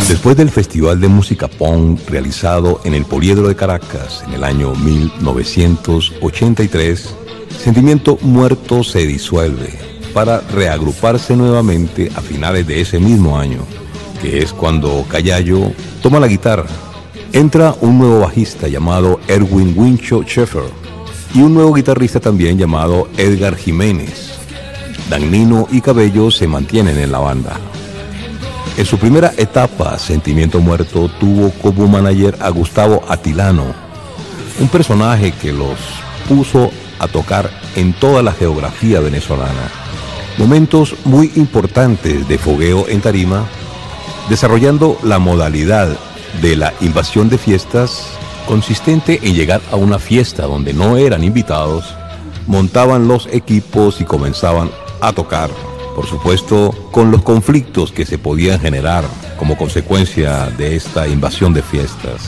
Después del Festival de Música Punk realizado en el Poliedro de Caracas en el año 1983, Sentimiento Muerto se disuelve para reagruparse nuevamente a finales de ese mismo año, que es cuando Callayo toma la guitarra. Entra un nuevo bajista llamado Erwin Wincho Schaeffer y un nuevo guitarrista también llamado Edgar Jiménez. Dagnino y Cabello se mantienen en la banda. En su primera etapa, Sentimiento Muerto tuvo como manager a Gustavo Atilano, un personaje que los puso a tocar en toda la geografía venezolana. Momentos muy importantes de fogueo en tarima, desarrollando la modalidad de la invasión de fiestas, consistente en llegar a una fiesta donde no eran invitados, montaban los equipos y comenzaban a tocar. Por supuesto, con los conflictos que se podían generar como consecuencia de esta invasión de fiestas.